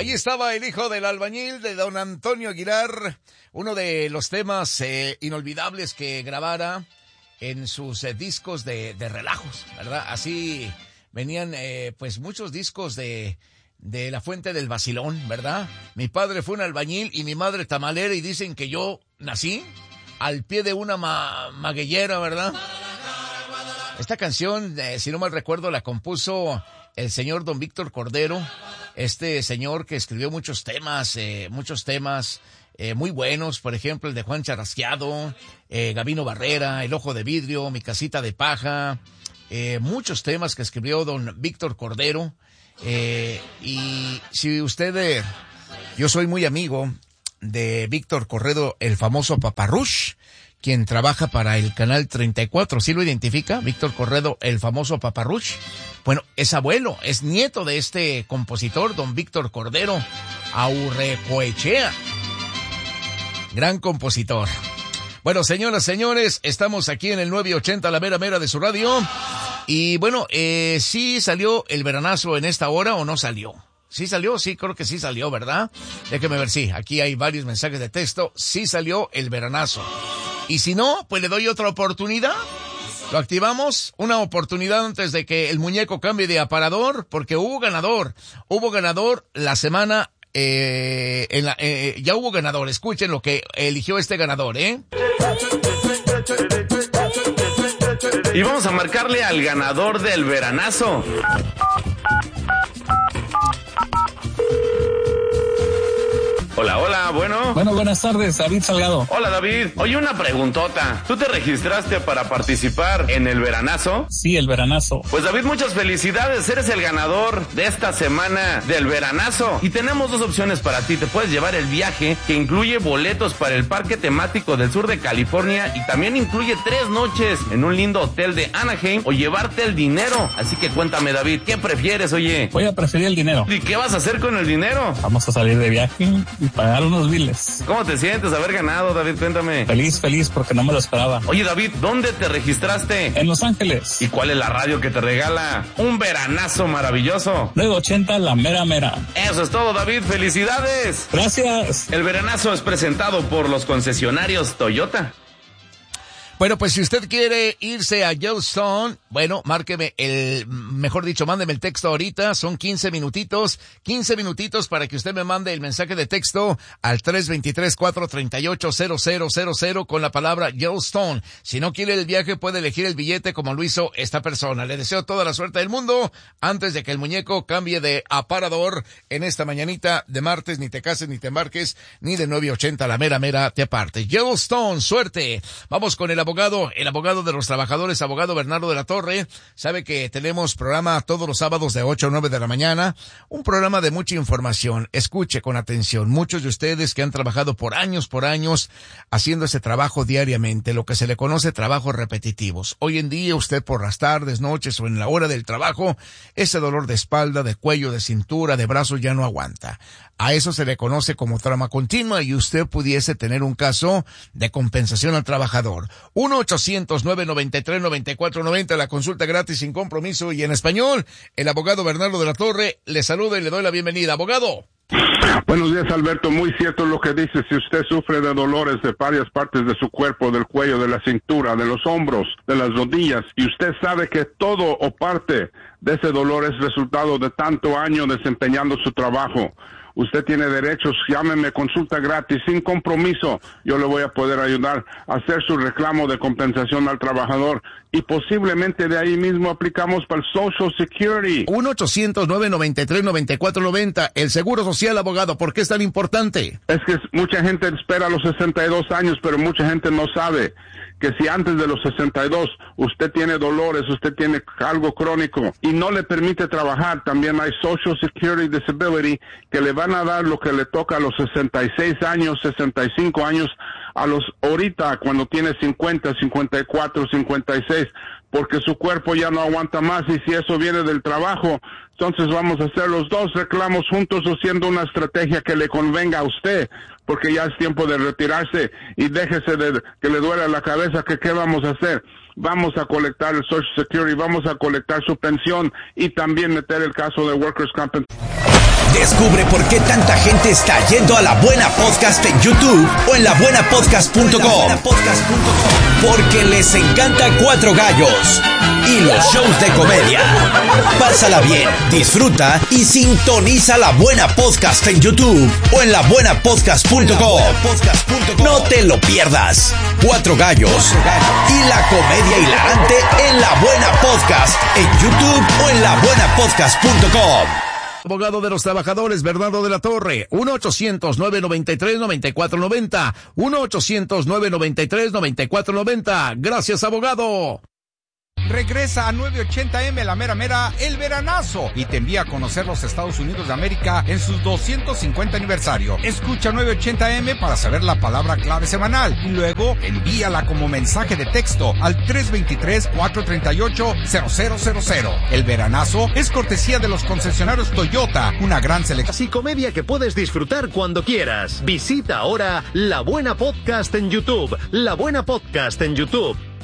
Ahí estaba el hijo del albañil de don Antonio Aguilar, uno de los temas inolvidables que grabara en sus discos de relajos, ¿verdad? Así venían pues muchos discos de La Fuente del Vacilón, ¿verdad? Mi padre fue un albañil y mi madre tamalera, y dicen que yo nací al pie de una magueyera, ¿verdad? Esta canción, si no mal recuerdo, la compuso el señor don Víctor Cordero, este señor que escribió muchos temas muy buenos, por ejemplo, el de Juan Charrasqueado, Gabino Barrera, El Ojo de Vidrio, Mi Casita de Paja, muchos temas que escribió don Víctor Cordero. Y si usted, yo soy muy amigo de Víctor Cordero, el famoso Paparrush, quien trabaja para el canal 34, ¿sí lo identifica? Víctor Cordero, el famoso Paparrush. Bueno, es abuelo, es nieto de este compositor, don Víctor Cordero Aurrecoechea. Gran compositor. Bueno, señoras, señores, estamos aquí en el 980, la mera mera de su radio. Y bueno, ¿sí salió el veranazo en esta hora o no salió? ¿Sí salió? Sí, creo que sí salió, ¿verdad? Déjeme ver, sí, aquí hay varios mensajes de texto. Sí salió el veranazo. Y si no, pues le doy otra oportunidad. Lo activamos, una oportunidad antes de que el muñeco cambie de aparador, porque hubo ganador la semana, ya hubo ganador. Escuchen lo que eligió este ganador, ¿eh? Y vamos a marcarle al ganador del veranazo. Hola, hola, bueno. Bueno, buenas tardes, David Salgado. Hola, David. Oye, una preguntota. ¿Tú te registraste para participar en el veranazo? Sí, el veranazo. Pues, David, muchas felicidades. Eres el ganador de esta semana del veranazo. Y tenemos dos opciones para ti. Te puedes llevar el viaje, que incluye boletos para el parque temático del sur de California, y también incluye 3 noches en un lindo hotel de Anaheim, o llevarte el dinero. Así que cuéntame, David, ¿qué prefieres, oye? Voy a preferir el dinero. ¿Y qué vas a hacer con el dinero? Vamos a salir de viaje y pagar unos biles. ¿Cómo te sientes haber ganado, David? Cuéntame. Feliz porque no me lo esperaba. Oye, David, ¿dónde te registraste? En Los Ángeles. ¿Y cuál es la radio que te regala un veranazo maravilloso? 980, la mera mera. Eso es todo, David. ¡Felicidades! Gracias. El veranazo es presentado por los concesionarios Toyota. Bueno, pues si usted quiere irse a Yellowstone, bueno, márqueme mándeme el texto ahorita, son 15 minutitos para que usted me mande el mensaje de texto al 323-438-0000 con la palabra Yellowstone. Si no quiere el viaje, puede elegir el billete como lo hizo esta persona. Le deseo toda la suerte del mundo antes de que el muñeco cambie de aparador en esta mañanita de martes. Ni te cases, ni te embarques, ni de 980 la mera mera te aparte. Yellowstone, suerte. Vamos con el abogado de los trabajadores, abogado Bernardo de la Torre. Sabe que tenemos programa todos los sábados de 8 a 9 de la mañana, un programa de mucha información. Escuche con atención, muchos de ustedes que han trabajado por años haciendo ese trabajo diariamente, lo que se le conoce trabajos repetitivos. Hoy en día usted por las tardes, noches o en la hora del trabajo, ese dolor de espalda, de cuello, de cintura, de brazos ya no aguanta. A eso se le conoce como trauma continua y usted pudiese tener un caso de compensación al trabajador. 1-800-993-9490, la consulta gratis sin compromiso y en español. El abogado Bernardo de la Torre le saluda y le doy la bienvenida. Abogado. Buenos días, Alberto. Muy cierto lo que dice. Si usted sufre de dolores de varias partes de su cuerpo, del cuello, de la cintura, de los hombros, de las rodillas, y usted sabe que todo o parte de ese dolor es resultado de tanto año desempeñando su trabajo, usted tiene derechos. Llámeme, consulta gratis, sin compromiso. Yo le voy a poder ayudar a hacer su reclamo de compensación al trabajador y posiblemente de ahí mismo aplicamos para el Social Security. 1-800-993-9490, el Seguro Social, abogado. ¿Por qué es tan importante? Es que mucha gente espera los 62 años, pero mucha gente no sabe que si antes de los 62 usted tiene dolores, usted tiene algo crónico y no le permite trabajar, también hay Social Security Disability que le van a dar lo que le toca a los 66 años, 65 años, a los ahorita cuando tiene 50, 54, 56, porque su cuerpo ya no aguanta más, y si eso viene del trabajo, entonces vamos a hacer los dos reclamos juntos, haciendo una estrategia que le convenga a usted, porque ya es tiempo de retirarse y déjese de que le duela la cabeza. Que ¿qué vamos a hacer? Vamos a colectar el Social Security, vamos a colectar su pensión y también meter el caso de Workers' Compensation. Descubre por qué tanta gente está yendo a La Buena Podcast en YouTube o en labuenapodcast.com. Porque les encanta Cuatro Gallos y los shows de comedia. Pásala bien, disfruta y sintoniza La Buena Podcast en YouTube o en labuenapodcast.com. No te lo pierdas. Cuatro Gallos y la comedia hilarante en La Buena Podcast en YouTube o en labuenapodcast.com. Abogado de los trabajadores, Bernardo de la Torre, 1-800-993-9490, 1-800-993-9490. Gracias, abogado. Regresa a 980M, la mera mera, el veranazo, y te envía a conocer los Estados Unidos de América en sus 250 aniversario. Escucha 980M para saber la palabra clave semanal y luego envíala como mensaje de texto al 323-438-0000. El veranazo es cortesía de los concesionarios Toyota, una gran selección. Y comedia que puedes disfrutar cuando quieras. Visita ahora La Buena Podcast en YouTube. La Buena Podcast en YouTube.